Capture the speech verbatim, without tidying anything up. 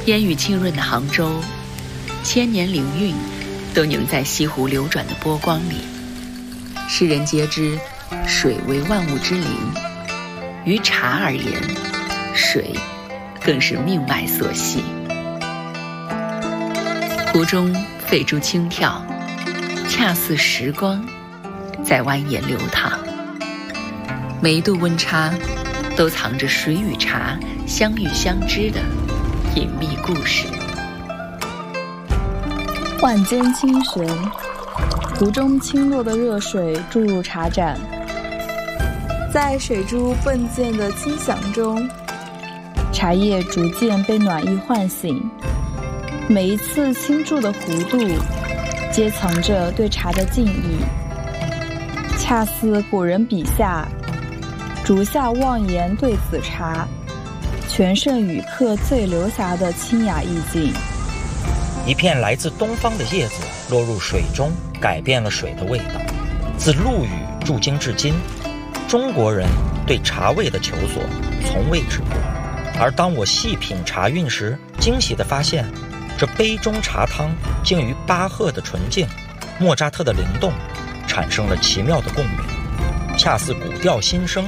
烟雨浸润的杭州，千年灵韵都凝在西湖流转的波光里。世人皆知水为万物之灵，于茶而言，水更是命脉所系。湖中飞珠轻跳，恰似时光在蜿蜒流淌。每一度温差都藏着水与茶相遇相知的隐秘故事。 万间清玄，湖中倾落的热水注入茶盏，在水珠迸溅的清响中，茶叶逐渐被暖意唤醒。每一次倾注的弧度，皆藏着对茶的敬意，恰似古人笔下竹下望言对子茶，全胜语客最流霞的清雅意境。 一片来自东方的叶子落入水中，改变了水的味道。自陆羽驻京至今，中国人对茶味的求索从未止步。而当我细品茶韵时，惊喜地发现，这杯中茶汤竟与巴赫的纯净、莫扎特的灵动产生了奇妙的共鸣，恰似古调新生，